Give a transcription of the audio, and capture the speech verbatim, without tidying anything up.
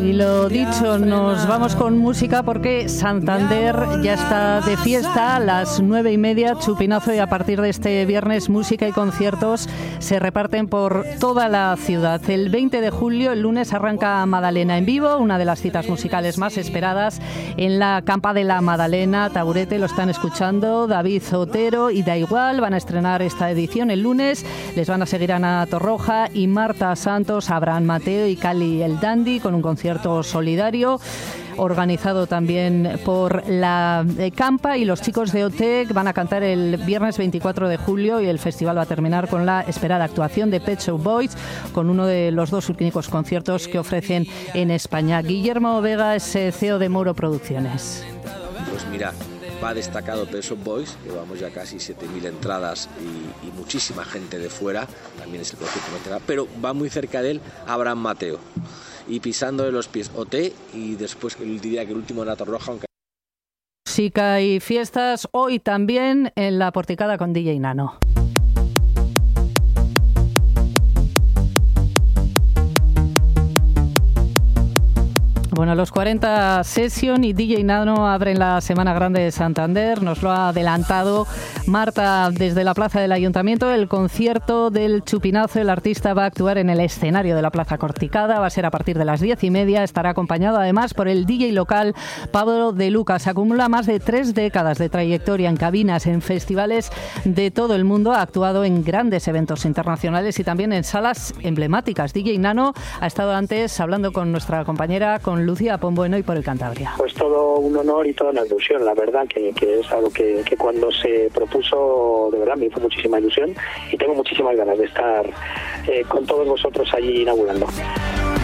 Y lo dicho, nos vamos con música porque Santander ya está de fiesta a las nueve y media, chupinazo, y a partir de este viernes música y conciertos se reparten por toda la ciudad. El veinte de julio, el lunes, arranca Madalena en vivo, una de las citas musicales más esperadas en la Campa de la Madalena. Taburete, lo están escuchando, David Otero y Da Igual van a estrenar esta edición el lunes. Les van a seguir Ana Torroja y Marta Santos, Abraham Mateo y Cali el Dandy con un concierto solidario organizado también por la Campa, y los chicos de Otec van a cantar el viernes veinticuatro de julio, y el festival va a terminar con la esperada actuación de Pet Shop Boys, con uno de los dos únicos conciertos que ofrecen en España. Guillermo Vega es C E O de Moro Producciones. Pues mira, va destacado Pet Shop Boys, que vamos ya casi siete mil entradas y, y muchísima gente de fuera, también es el concierto que entra, pero va muy cerca de él Abraham Mateo. Y pisando de los pies O T, y después diría que el último Ana Torroja, aunque... Música y fiestas hoy también en La Porticada con D J Nano. Bueno, los cuarenta Session y D J Nano abren la Semana Grande de Santander. Nos lo ha adelantado Marta desde la Plaza del Ayuntamiento. El concierto del Chupinazo, el artista va a actuar en el escenario de la Plaza Corticada. Va a ser a partir de las diez y media. Estará acompañado además por el D J local Pablo de Lucas. Acumula más de tres décadas de trayectoria en cabinas, en festivales de todo el mundo. Ha actuado en grandes eventos internacionales y también en salas emblemáticas. D J Nano ha estado antes hablando con nuestra compañera, con Lucía Pombueno, y por el Cantabria. Pues todo un honor y toda una ilusión, la verdad, que, que es algo que, que cuando se propuso, de verdad, me hizo muchísima ilusión y tengo muchísimas ganas de estar eh, con todos vosotros allí inaugurando.